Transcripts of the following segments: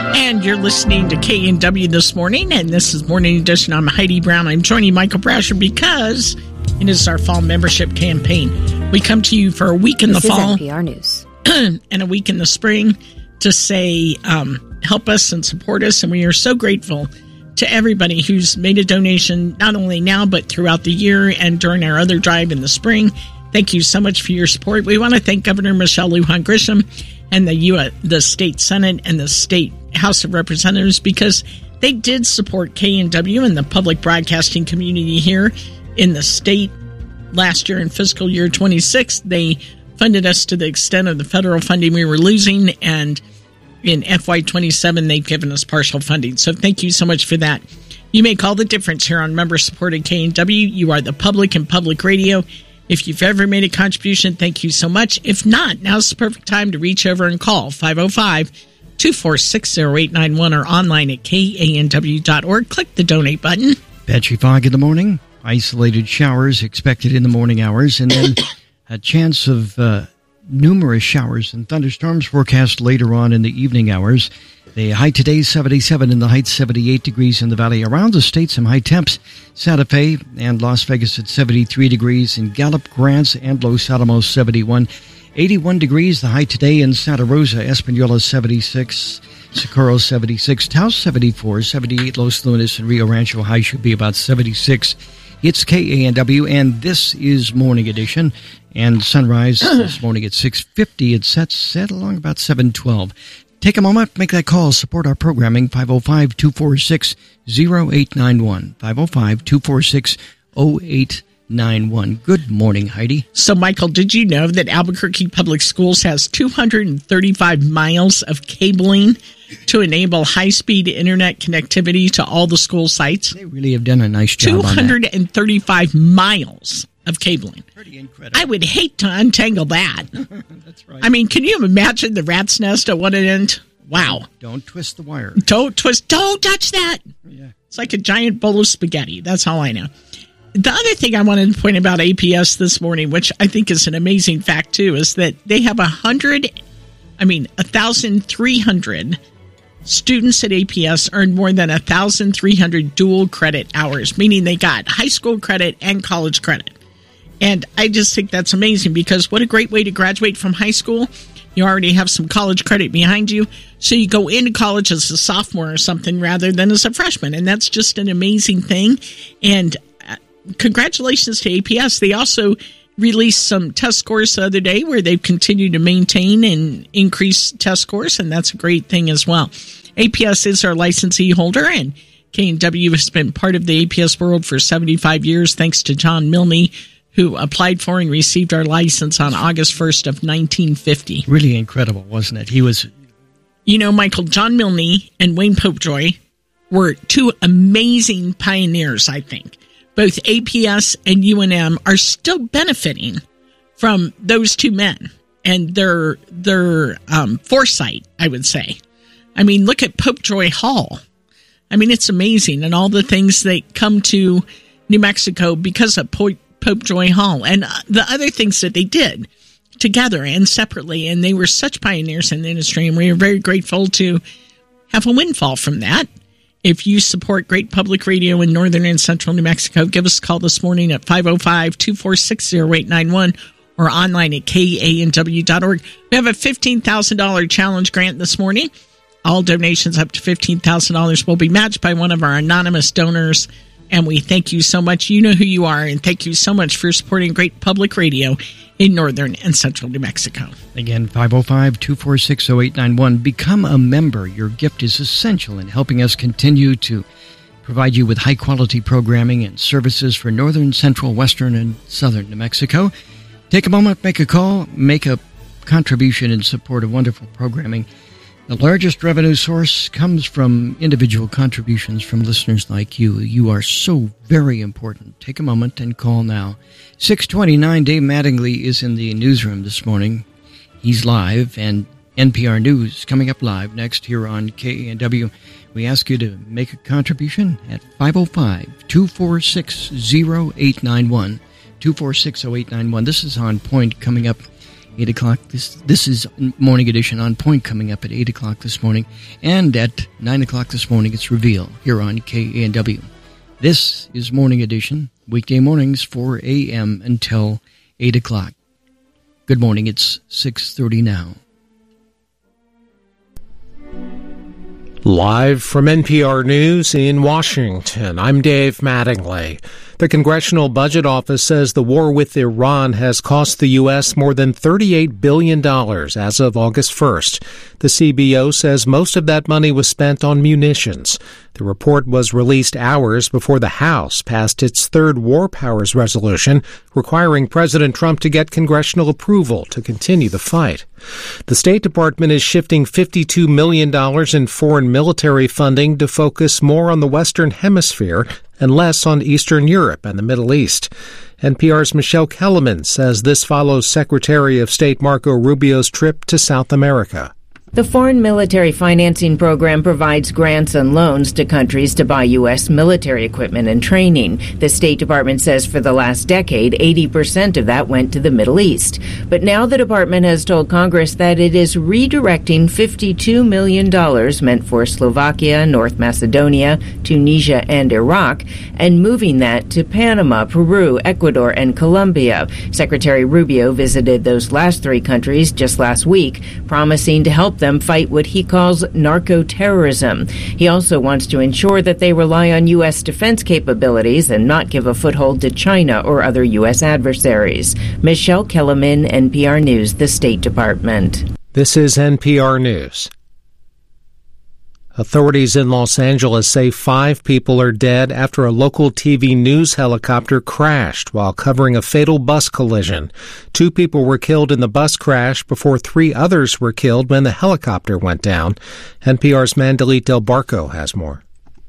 And you're listening to KNW this morning, and this is Morning Edition. I'm Heidi Brown. I'm joining Michael Brasher because it is our fall membership campaign. We come to you for a week in the fall. This is NPR News. And a week in the spring to say, help us and support us. And we are so grateful to everybody who's made a donation, not only now, but throughout the year and during our other drive in the spring. Thank you so much for your support. We want to thank Governor Michelle Lujan Grisham and the state Senate and the state House of Representatives, because they did support KNW and the public broadcasting community here in the state last year in fiscal year 26. They funded us to the extent of the federal funding we were losing, and in FY27 they've given us partial funding. So thank you so much for that. You make all the difference here on member-supported KNW. You are the public and public radio. If you've ever made a contribution, thank you so much. If not, now's the perfect time to reach over and call 505-246-0891 or online at kanw.org. Click the donate button. Patchy fog in the morning, isolated showers expected in the morning hours, and then a chance of numerous showers and thunderstorms forecast later on in the evening hours. The high today, 77 in the Heights, 78 degrees in the valley. Around the state, some high temps. Santa Fe and Las Vegas at 73 degrees. In Gallup, Grants, and Los Alamos, 71. 81 degrees, the high today in Santa Rosa, Espanola, 76. Socorro, 76. Taos, 74. 78, Los Lunas and Rio Rancho. High should be about 76. It's KANW, and this is Morning Edition. And sunrise this morning at 6:50. It sets along about 7:12. Take a moment, make that call, support our programming, 505-246-0891, 505-246-0891. Good morning, Heidi. So, Michael, did you know that Albuquerque Public Schools has 235 miles of cabling to enable high-speed internet connectivity to all the school sites? They really have done a nice job on that. 235 miles of cabling. Pretty incredible. I would hate to untangle that. That's right. I mean, can you imagine the rat's nest at one end? Wow. Don't twist the wire. Don't touch that. Yeah. It's like a giant bowl of spaghetti. That's all I know. The other thing I wanted to point about APS this morning, which I think is an amazing fact too, is that they have 1,300 students at APS earned more than 1,300 dual credit hours, meaning they got high school credit and college credit. And I just think that's amazing, because what a great way to graduate from high school. You already have some college credit behind you, so you go into college as a sophomore or something rather than as a freshman. And that's just an amazing thing. And congratulations to APS. They also released some test scores the other day where they've continued to maintain and increase test scores, and that's a great thing as well. APS is our licensee holder, and KNW has been part of the APS world for 75 years, thanks to John Milne, who applied for and received our license on August 1st of 1950. Really incredible, wasn't it? He was... You know, Michael, John Milne and Wayne Popejoy were two amazing pioneers, I think. Both APS and UNM are still benefiting from those two men and their foresight, I would say. I mean, look at Popejoy Hall. I mean, it's amazing, and all the things that come to New Mexico because of Popejoy Hall and the other things that they did together and separately. And they were such pioneers in the industry, and we are very grateful to have a windfall from that. If you support great public radio in northern and central New Mexico, give us a call this morning at 505-246-0891 or online at kanw.org. We have a $15,000 challenge grant this morning. All donations up to $15,000 will be matched by one of our anonymous donors, and we thank you so much. You know who you are, and thank you so much for supporting great public radio in northern and central New Mexico. Again, 505-246-0891. Become a member. Your gift is essential in helping us continue to provide you with high-quality programming and services for northern, central, western, and southern New Mexico. Take a moment, make a call, make a contribution in support of wonderful programming. The largest revenue source comes from individual contributions from listeners like you. You are so very important. Take a moment and call now. 6:29, Dave Mattingly is in the newsroom this morning. He's live, and NPR News coming up live next here on KANW. We ask you to make a contribution at 505-246-0891. 246-0891. This is On Point coming up 8 o'clock. This is Morning Edition on Point coming up at 8 o'clock this morning. And at 9 o'clock this morning, it's Reveal here on KANW. This is Morning Edition, weekday mornings, 4 a.m. until 8 o'clock. Good morning, it's 6:30 now. Live from NPR News in Washington, I'm Dave Mattingly. The Congressional Budget Office says the war with Iran has cost the U.S. more than $38 billion as of August 1st. The CBO says most of that money was spent on munitions. The report was released hours before the House passed its third War Powers resolution, requiring President Trump to get congressional approval to continue the fight. The State Department is shifting $52 million in foreign military funding to focus more on the Western Hemisphere and less on Eastern Europe and the Middle East. NPR's Michelle Kellerman says this follows Secretary of State Marco Rubio's trip to South America. The Foreign Military Financing Program provides grants and loans to countries to buy U.S. military equipment and training. The State Department says for the last decade, 80% of that went to the Middle East. But now the department has told Congress that it is redirecting $52 million meant for Slovakia, North Macedonia, Tunisia, and Iraq, and moving that to Panama, Peru, Ecuador, and Colombia. Secretary Rubio visited those last three countries just last week, promising to help them fight what he calls narco-terrorism. He also wants to ensure that they rely on U.S. defense capabilities and not give a foothold to China or other U.S. adversaries. Michelle Kellerman, NPR News, the State Department. This is NPR News. Authorities in Los Angeles say 5 people are dead after a local TV news helicopter crashed while covering a fatal bus collision. 2 people were killed in the bus crash before 3 others were killed when the helicopter went down. NPR's Mandalit Del Barco has more.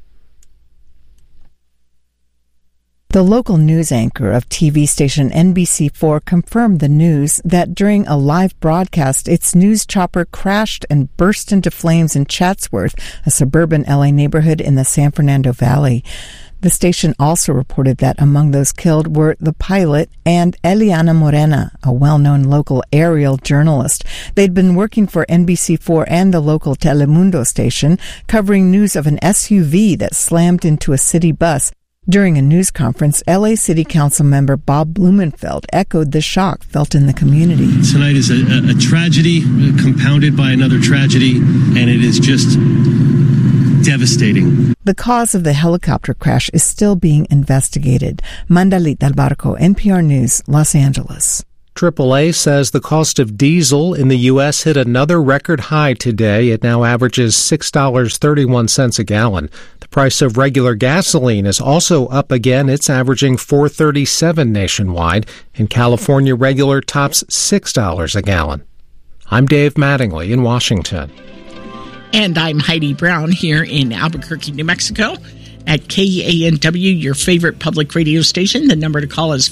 The local news anchor of TV station NBC4 confirmed the news that during a live broadcast, its news chopper crashed and burst into flames in Chatsworth, a suburban LA neighborhood in the San Fernando Valley. The station also reported that among those killed were the pilot and Eliana Morena, a well-known local aerial journalist. They'd been working for NBC4 and the local Telemundo station, covering news of an SUV that slammed into a city bus. During a news conference, LA City Council member Bob Blumenfeld echoed the shock felt in the community. Tonight is a tragedy compounded by another tragedy, and it is just devastating. The cause of the helicopter crash is still being investigated. Mandalit Del Barco, NPR News, Los Angeles. AAA says the cost of diesel in the U.S. hit another record high today. It now averages $6.31 a gallon. The price of regular gasoline is also up again. It's averaging $4.37 nationwide. In California, regular tops $6 a gallon. I'm Dave Mattingly in Washington. And I'm Heidi Brown here in Albuquerque, New Mexico. At KANW, your favorite public radio station. The number to call is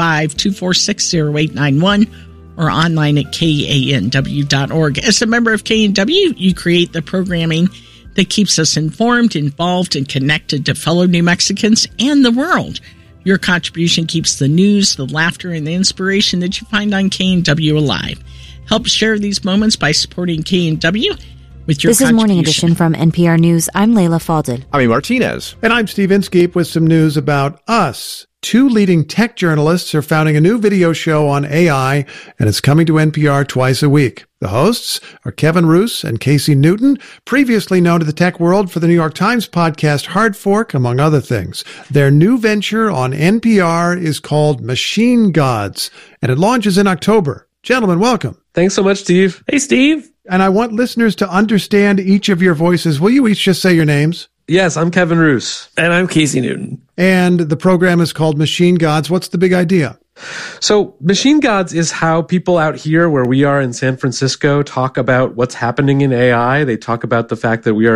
505-246-0891 or online at kanw.org. As a member of KNW, you create the programming that keeps us informed, involved, and connected to fellow New Mexicans and the world. Your contribution keeps the news, the laughter, and the inspiration that you find on KNW alive. Help share these moments by supporting KNW. This is Morning Edition from NPR News. I'm Leila Fadel. I'm Martinez. And I'm Steve Inskeep with some news about us. 2 leading tech journalists are founding a new video show on AI, and it's coming to NPR twice a week. The hosts are Kevin Roose and Casey Newton, previously known to the tech world for the New York Times podcast Hard Fork, among other things. Their new venture on NPR is called Machine Gods, and it launches in October. Gentlemen, welcome. Thanks so much, Steve. Hey, Steve. And I want listeners to understand each of your voices. Will you each just say your names? Yes, I'm Kevin Roose. And I'm Casey Newton. And the program is called Machine Gods. What's the big idea? So Machine Gods is how people out here where we are in San Francisco talk about what's happening in AI. They talk about the fact that we are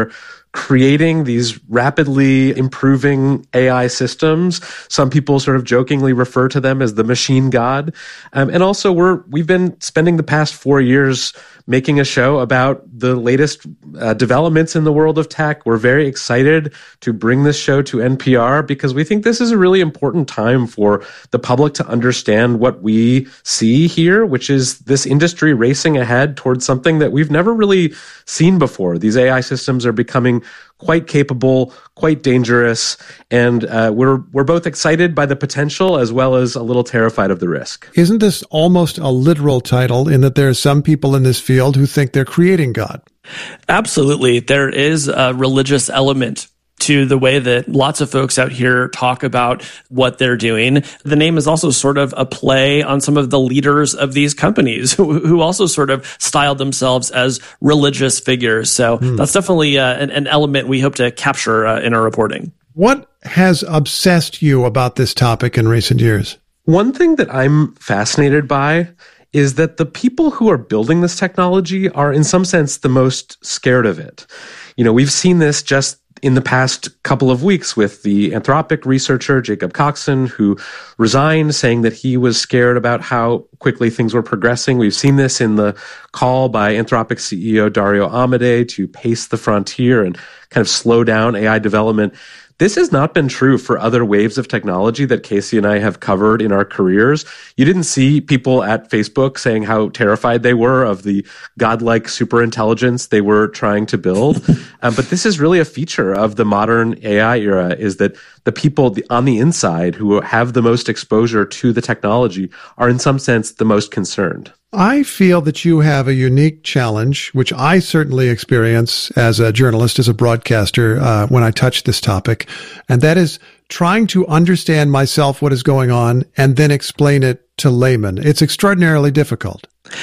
creating these rapidly improving AI systems. Some people sort of jokingly refer to them as the machine god. And also we've been spending the past 4 years making a show about the latest developments in the world of tech. We're very excited to bring this show to NPR because we think this is a really important time for the public to understand what we see here, which is this industry racing ahead towards something that we've never really seen before. These AI systems are becoming quite capable, quite dangerous, and we're both excited by the potential as well as a little terrified of the risk. Isn't this almost a literal title in that there are some people in this field who think they're creating God? Absolutely. There is a religious element to the way that lots of folks out here talk about what they're doing. The name is also sort of a play on some of the leaders of these companies who also sort of styled themselves as religious figures. So that's definitely an element we hope to capture in our reporting. What has obsessed you about this topic in recent years? One thing that I'm fascinated by is that the people who are building this technology are in some sense the most scared of it. You know, we've seen this just in the past couple of weeks with the Anthropic researcher Jacob Coxon, who resigned, saying that he was scared about how quickly things were progressing. We've seen this in the call by Anthropic CEO Dario Amodei to pace the frontier and kind of slow down AI development. This has not been true for other waves of technology that Casey and I have covered in our careers. You didn't see people at Facebook saying how terrified they were of the godlike superintelligence they were trying to build. But this is really a feature of the modern AI era, is that the people on the inside who have the most exposure to the technology are in some sense the most concerned. I feel that you have a unique challenge, which I certainly experience as a journalist, as a broadcaster, when I touch this topic, and that is trying to understand myself what is going on and then explain it to laymen. It's extraordinarily difficult.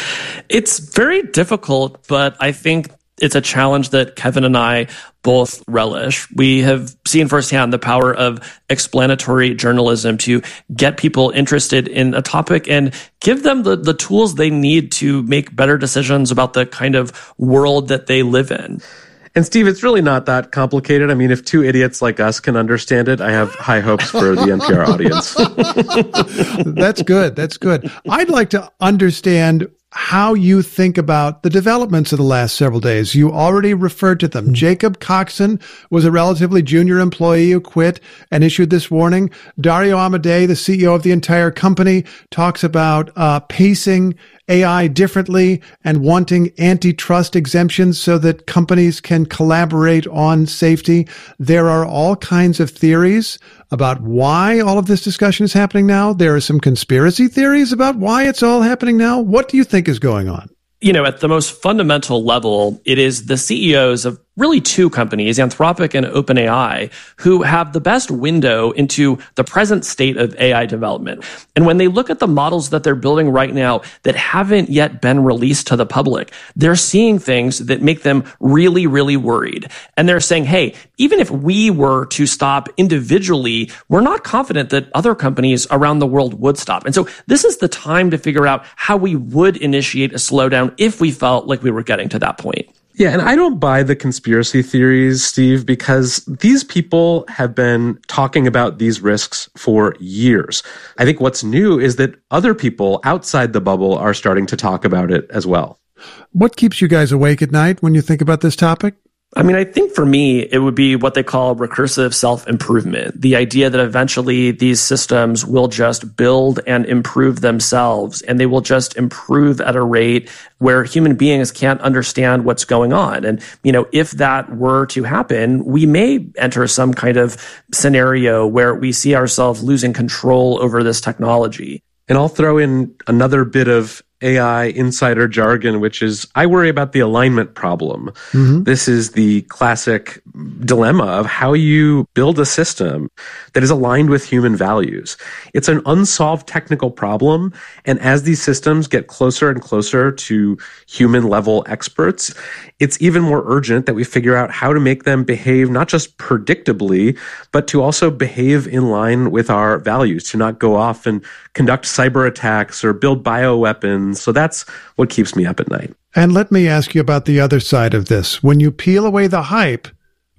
It's very difficult, but I think it's a challenge that Kevin and I both relish. We have seen firsthand the power of explanatory journalism to get people interested in a topic and give them the tools they need to make better decisions about the kind of world that they live in. And Steve, it's really not that complicated. I mean, if two idiots like us can understand it, I have high hopes for the NPR audience. That's good. That's good. I'd like to understand how you think about the developments of the last several days. You already referred to them. Jacob Coxon was a relatively junior employee who quit and issued this warning. Dario Amodei, the CEO of the entire company, talks about pacing AI differently and wanting antitrust exemptions so that companies can collaborate on safety. There are all kinds of theories about why all of this discussion is happening now. There are some conspiracy theories about why it's all happening now. What do you think is going on? You know, at the most fundamental level, it is the CEOs of really two companies, Anthropic and OpenAI, who have the best window into the present state of AI development. And when they look at the models that they're building right now that haven't yet been released to the public, they're seeing things that make them really, really worried. And they're saying, hey, even if we were to stop individually, we're not confident that other companies around the world would stop. And so this is the time to figure out how we would initiate a slowdown if we felt like we were getting to that point. Yeah, and I don't buy the conspiracy theories, Steve, because these people have been talking about these risks for years. I think what's new is that other people outside the bubble are starting to talk about it as well. What keeps you guys awake at night when you think about this topic? I mean, I think for me, it would be what they call recursive self-improvement. The idea that eventually these systems will just build and improve themselves, and they will just improve at a rate where human beings can't understand what's going on. And, you know, if that were to happen, we may enter some kind of scenario where we see ourselves losing control over this technology. And I'll throw in another bit of AI insider jargon, which is I worry about the alignment problem. Mm-hmm. This is the classic dilemma of how you build a system that is aligned with human values. It's an unsolved technical problem. And as these systems get closer and closer to human level experts, it's even more urgent that we figure out how to make them behave not just predictably, but to also behave in line with our values, to not go off and conduct cyber attacks or build bioweapons. So that's what keeps me up at night. And let me ask you about the other side of this. When you peel away the hype,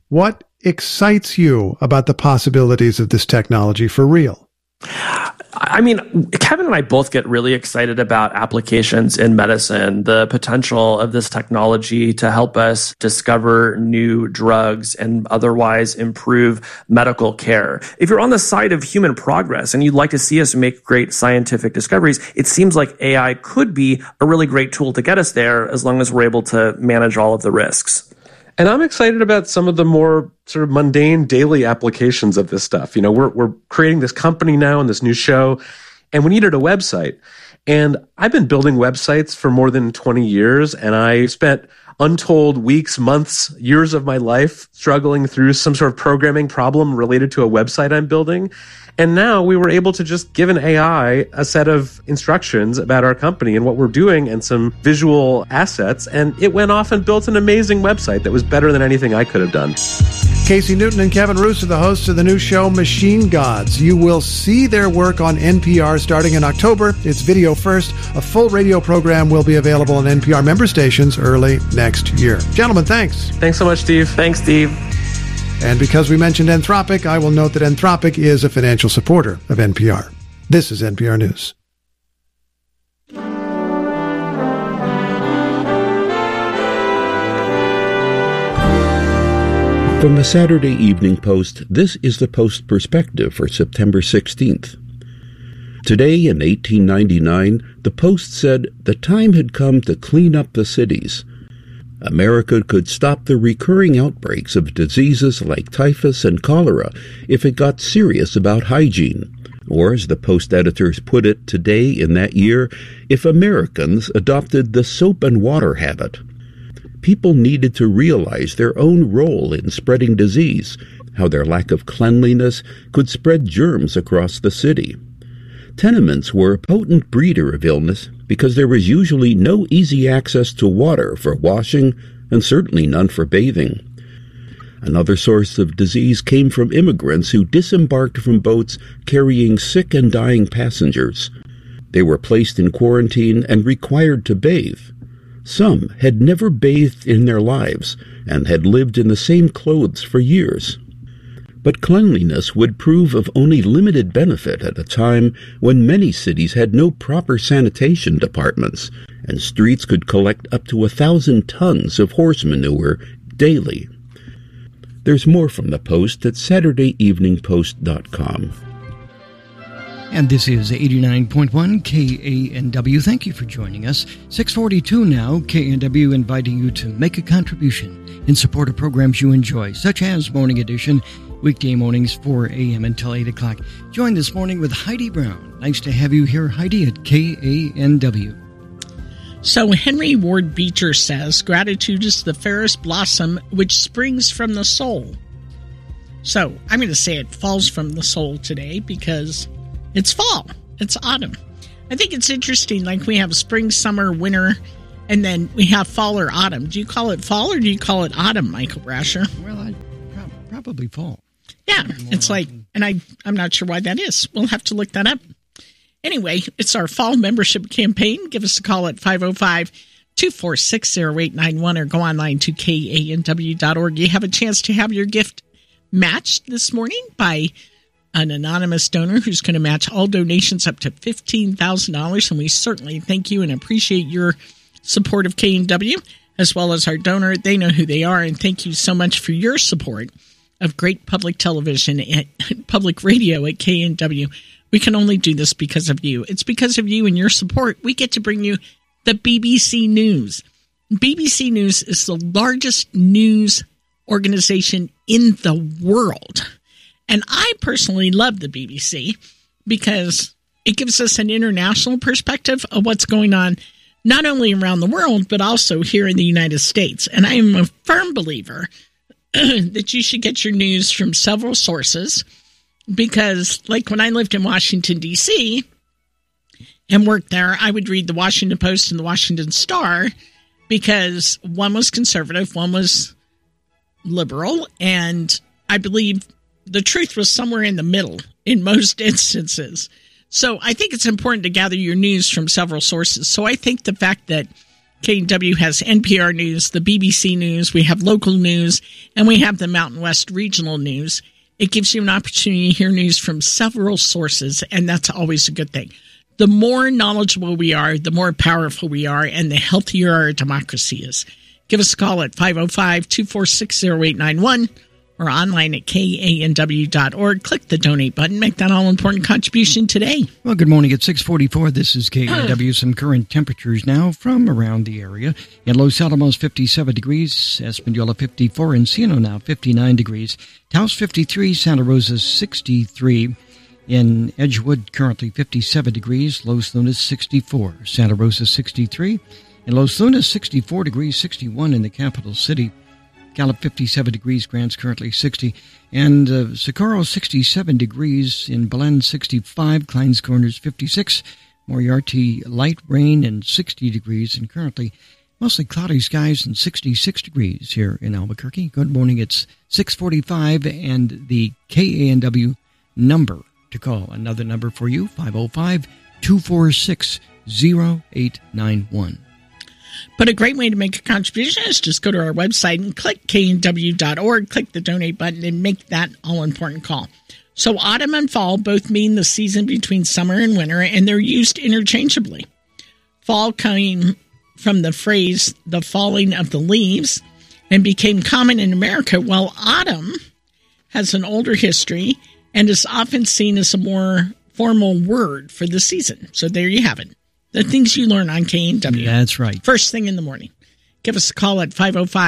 What excites you about the possibilities of this technology for real? I mean, Kevin and I both get really excited about applications in medicine, the potential of this technology to help us discover new drugs and otherwise improve medical care. If you're on the side of human progress and you'd like to see us make great scientific discoveries, it seems like AI could be a really great tool to get us there as long as we're able to manage all of the risks. And I'm excited about some of the more sort of mundane daily applications of this stuff. You know, we're creating this company now and this new show, and we needed a website. And I've been building websites for more than 20 years, and I spent untold weeks, months, years of my life struggling through some sort of programming problem related to a website I'm building. And now we were able to just give an AI a set of instructions about our company and what we're doing and some visual assets. And it went off and built an amazing website that was better than anything I could have done. Casey Newton and Kevin Roos are the hosts of the new show Machine Gods. You will see their work on NPR starting in October. It's video first. A full radio program will be available on NPR member stations early next year. Gentlemen, thanks. Thanks so much, Steve. Thanks, Steve. And because we mentioned Anthropic, I will note that Anthropic is a financial supporter of NPR. This is NPR News. From the Saturday Evening Post, this is the Post Perspective for September 16th. Today in 1899, the Post said the time had come to clean up the cities. America could stop the recurring outbreaks of diseases like typhus and cholera if it got serious about hygiene. Or, as the Post editors put it today in that year, if Americans adopted the soap and water habit. People needed to realize their own role in spreading disease, how their lack of cleanliness could spread germs across the city. Tenements were a potent breeder of illness because there was usually no easy access to water for washing and certainly none for bathing. Another source of disease came from immigrants who disembarked from boats carrying sick and dying passengers. They were placed in quarantine and required to bathe. Some had never bathed in their lives and had lived in the same clothes for years. But cleanliness would prove of only limited benefit at a time when many cities had no proper sanitation departments, and streets could collect up to 1,000 tons of horse manure daily. There's more from the Post at SaturdayEveningPost.com. And this is 89.1 KANW. Thank you for joining us. 6:42 now, KANW inviting you to make a contribution in support of programs you enjoy, such as Morning Edition, weekday mornings 4 a.m. until 8 o'clock. Join this morning with Heidi Brown. Nice to have you here, Heidi, at KANW. So Henry Ward Beecher says, gratitude is the fairest blossom which springs from the soul. So I'm going to say it falls from the soul today because it's fall. It's autumn. I think it's interesting, like we have spring, summer, winter, and then we have fall or autumn. Do you call it fall or do you call it autumn, Michael Brasher? Well, I'd probably fall. Yeah, it's like, and I'm not sure why that is. We'll have to look that up. Anyway, it's our fall membership campaign. Give us a call at 505-246-0891 or go online to KANW.org. You have a chance to have your gift matched this morning by an anonymous donor who's going to match all donations up to $15,000. And we certainly thank you and appreciate your support of KANW, as well as our donor. They know who they are. And thank you so much for your support of great public television and public radio at KANW. We can only do this because of you. It's because of you and your support we get to bring you the BBC News. BBC News is the largest news organization in the world. And I personally love the BBC because it gives us an international perspective of what's going on, not only around the world, but also here in the United States. And I am a firm believer that you should get your news from several sources because, like when I lived in Washington, D.C. and worked there, I would read the Washington Post and the Washington Star because one was conservative, one was liberal, and I believe the truth was somewhere in the middle in most instances. So I think it's important to gather your news from several sources. So I think the fact that KW has NPR News, the BBC News, we have local news, and we have the Mountain West Regional News. It gives you an opportunity to hear news from several sources, and that's always a good thing. The more knowledgeable we are, the more powerful we are, and the healthier our democracy is. Give us a call at 505-246-0891 or online at kanw.org. Click the donate button. Make that all-important contribution today. Well, good morning. At 6:44, this is KNW. Some current temperatures now from around the area. In Los Alamos, 57 degrees. Espanola, 54. Encino now, 59 degrees. Taos, 53. Santa Rosa, 63. In Edgewood, currently 57 degrees. Los Lunas, 64. Santa Rosa, 63. In Los Lunas, 64 degrees, 61 in the capital city. Gallup, 57 degrees. Grant's currently 60. And Socorro, 67 degrees. In Belen, 65. Klein's Corners, 56. Moriarty, light rain and 60 degrees. And currently mostly cloudy skies and 66 degrees here in Albuquerque. Good morning. It's 6:45 and the KANW number to call. Another number for you, 505-246-0891. But a great way to make a contribution is just go to our website and click knw.org, click the donate button, and make that all-important call. So autumn and fall both mean the season between summer and winter, and they're used interchangeably. Fall came from the phrase, the falling of the leaves, and became common in America, while autumn has an older history and is often seen as a more formal word for the season. So there you have it. The things you learn on KNW. That's right. First thing in the morning. Give us a call at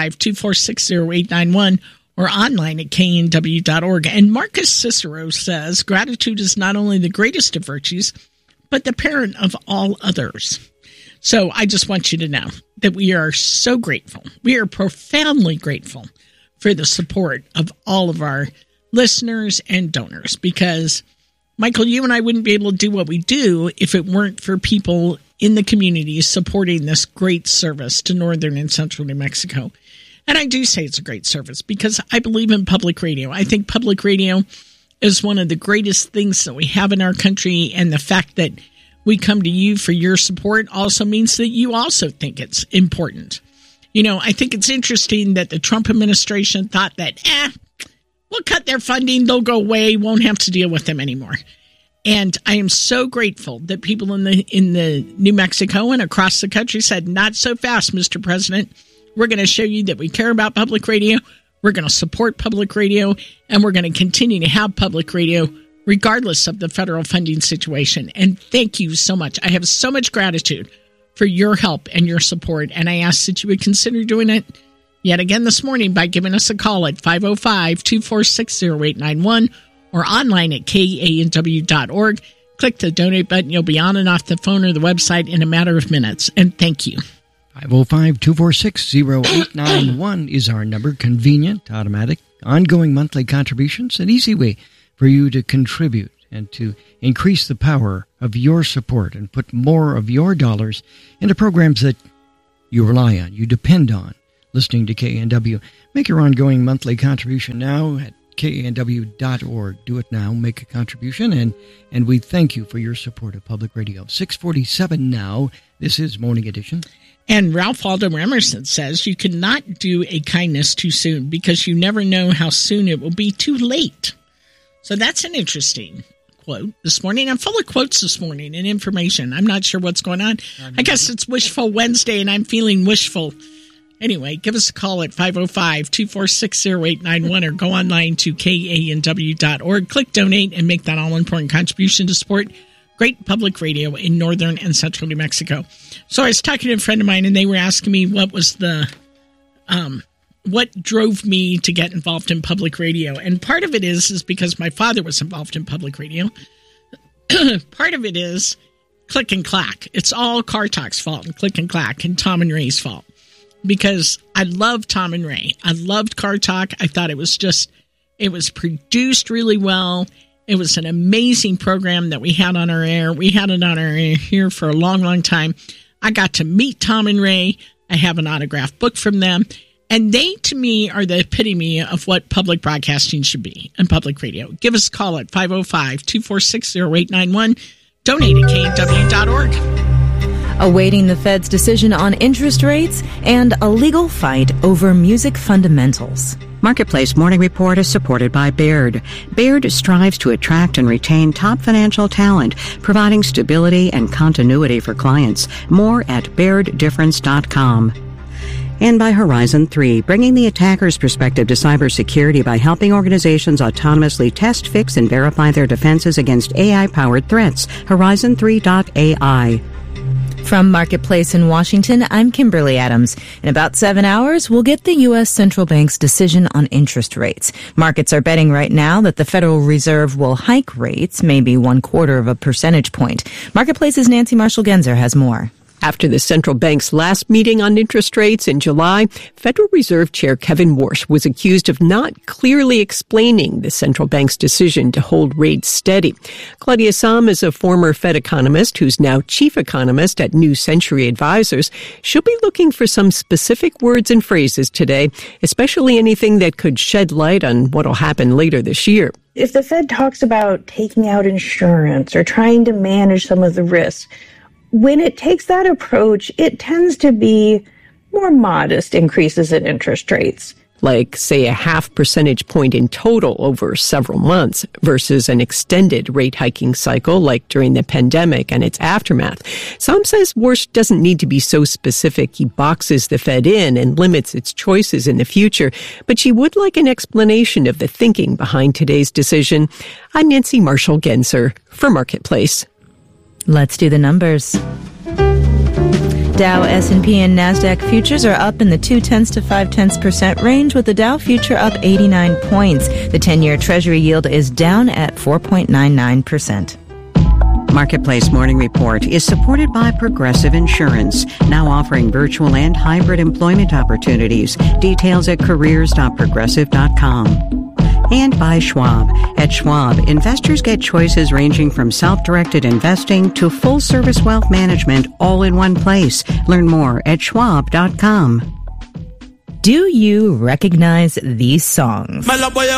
505-246-0891 or online at knw.org. And Marcus Cicero says, gratitude is not only the greatest of virtues, but the parent of all others. So I just want you to know that we are so grateful. We are profoundly grateful for the support of all of our listeners and donors, because Michael, you and I wouldn't be able to do what we do if it weren't for people in the community supporting this great service to northern and central New Mexico. And I do say it's a great service because I believe in public radio. I think public radio is one of the greatest things that we have in our country, and the fact that we come to you for your support also means that you also think it's important. You know, I think it's interesting that the Trump administration thought that, we'll cut their funding, they'll go away, won't have to deal with them anymore. And I am so grateful that people in the New Mexico and across the country said, not so fast, Mr. President. We're going to show you that we care about public radio. We're going to support public radio, and we're going to continue to have public radio regardless of the federal funding situation. And thank you so much. I have so much gratitude for your help and your support, and I ask that you would consider doing it yet again this morning by giving us a call at 505-246-0891 or online at kanw.org. Click the donate button. You'll be on and off the phone or the website in a matter of minutes. And thank you. 505-246-0891 is our number. Convenient, automatic, ongoing monthly contributions. An easy way for you to contribute and to increase the power of your support and put more of your dollars into programs that you rely on, you depend on. Listening to KNW. Make your ongoing monthly contribution now at knw.org. Do it now. Make a contribution, and we thank you for your support of public radio. 6:47 now. This is Morning Edition. And Ralph Waldo Emerson says, you cannot do a kindness too soon because you never know how soon it will be too late. So that's an interesting quote this morning. I'm full of quotes this morning and information. I'm not sure what's going on. I guess it's Wishful Wednesday, and I'm feeling wishful. Anyway, give us a call at 505-246-0891 or go online to kanw.org. Click donate and make that all-important contribution to support great public radio in northern and central New Mexico. So I was talking to a friend of mine, and they were asking me what was what drove me to get involved in public radio. And part of it is because my father was involved in public radio. Part of it is Click and Clack. It's all Car Talk's fault and Click and Clack and Tom and Ray's fault. Because I love Tom and Ray. I loved Car Talk. I thought it was produced really well. It was an amazing program that we had on our air. We had it on our air here for a long, long time. I got to meet Tom and Ray. I have an autographed book from them. And they, to me, are the epitome of what public broadcasting should be and public radio. Give us a call at 505-246-0891. Donate at knw.org. awaiting the Fed's decision on interest rates, and a legal fight over music fundamentals. Marketplace Morning Report is supported by Baird. Baird strives to attract and retain top financial talent, providing stability and continuity for clients. More at BairdDifference.com. And by Horizon 3, bringing the attacker's perspective to cybersecurity by helping organizations autonomously test, fix, and verify their defenses against AI-powered threats. Horizon3.ai. From Marketplace in Washington, I'm Kimberly Adams. In about 7 hours, we'll get the U.S. Central Bank's decision on interest rates. Markets are betting right now that the Federal Reserve will hike rates, maybe 1/4 percentage point. Marketplace's Nancy Marshall-Genzer has more. After the central bank's last meeting on interest rates in July, Federal Reserve Chair Kevin Warsh was accused of not clearly explaining the central bank's decision to hold rates steady. Claudia Sahm is a former Fed economist who's now chief economist at New Century Advisors. She'll be looking for some specific words and phrases today, especially anything that could shed light on what'll happen later this year. If the Fed talks about taking out insurance or trying to manage some of the risks, when it takes that approach, it tends to be more modest increases in interest rates. Like, say, a 0.5 percentage point in total over several months versus an extended rate hiking cycle like during the pandemic and its aftermath. Some says Warsh doesn't need to be so specific he boxes the Fed in and limits its choices in the future, but she would like an explanation of the thinking behind today's decision. I'm Nancy Marshall-Genzer for Marketplace. Let's do the numbers. Dow, S&P, and NASDAQ futures are up in the 0.2 to 0.5% range, with the Dow future up 89 points. The 10-year Treasury yield is down at 4.99%. Marketplace Morning Report is supported by Progressive Insurance, now offering virtual and hybrid employment opportunities. Details at careers.progressive.com. And by Schwab. At Schwab, investors get choices ranging from self-directed investing to full-service wealth management all in one place. Learn more at schwab.com. Do you recognize these songs?